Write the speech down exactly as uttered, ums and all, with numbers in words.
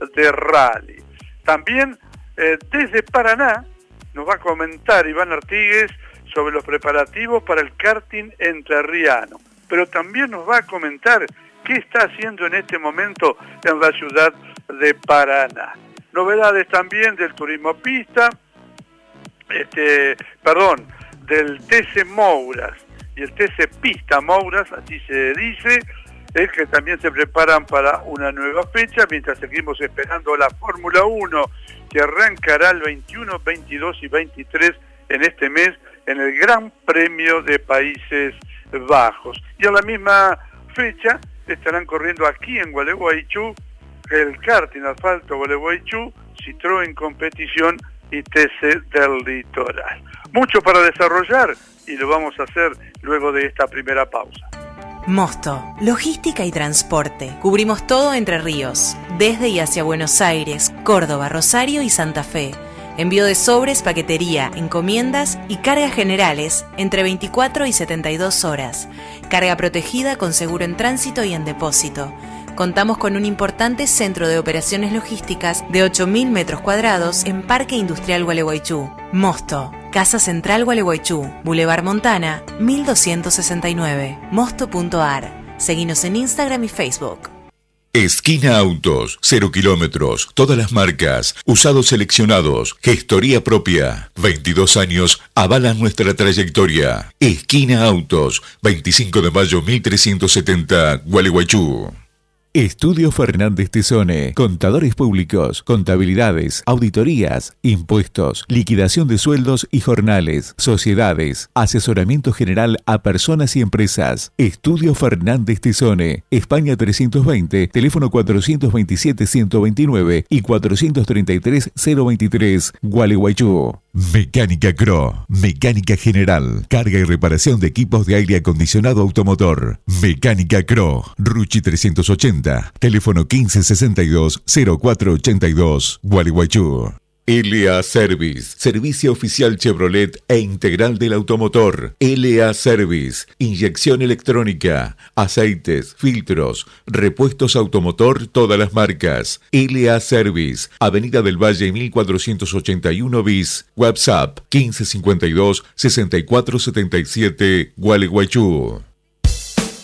de rally. También eh, desde Paraná nos va a comentar Iván Artigues sobre los preparativos para el karting entrerriano, pero también nos va a comentar qué está haciendo en este momento en la ciudad de Paraná. Novedades también del turismo pista, este, perdón, del T C Mouras y el T C Pista Mouras, así se dice, es que también se preparan para una nueva fecha, mientras seguimos esperando la Fórmula uno, que arrancará el veintiuno, veintidós y veintitrés en este mes en el Gran Premio de Países Bajos. Y a la misma fecha estarán corriendo aquí en Gualeguaychú el karting asfalto Gualeguaychú, Citroën Competición y T C del Litoral. Mucho para desarrollar y lo vamos a hacer luego de esta primera pausa. Mosto, logística y transporte. Cubrimos todo Entre Ríos, desde y hacia Buenos Aires, Córdoba, Rosario y Santa Fe. Envío de sobres, paquetería, encomiendas y cargas generales entre veinticuatro y setenta y dos horas. Carga protegida con seguro en tránsito y en depósito. Contamos con un importante centro de operaciones logísticas de ocho mil metros cuadrados en Parque Industrial Gualeguaychú. Mosto, Casa Central Gualeguaychú, Boulevard Montana, mil doscientos sesenta y nueve, mosto punto ar. Seguinos en Instagram y Facebook. Esquina Autos, cero kilómetros, todas las marcas, usados seleccionados, gestoría propia, veintidós años avalan nuestra trayectoria. Esquina Autos, veinticinco de mayo mil trescientos setenta, Gualeguaychú. Estudio Fernández Tesone, contadores públicos, contabilidades, auditorías, impuestos, liquidación de sueldos y jornales, sociedades, asesoramiento general a personas y empresas. Estudio Fernández Tesone, España trescientos veinte, teléfono cuatrocientos veintisiete ciento veintinueve y cuatrocientos treinta y tres cero veintitrés, Gualeguaychú. Mecánica Cro, mecánica general, carga y reparación de equipos de aire acondicionado automotor. Mecánica Cro, Ruchi trescientos ochenta, teléfono quince sesenta y dos cero cuatro ochenta y dos, Gualeguaychú. L A Service, servicio oficial Chevrolet e integral del automotor. L A Service, inyección electrónica, aceites, filtros, repuestos automotor, todas las marcas. L A Service, Avenida del Valle mil cuatrocientos ochenta y uno bis, WhatsApp quince cincuenta y dos sesenta y cuatro setenta y siete, Gualeguaychú.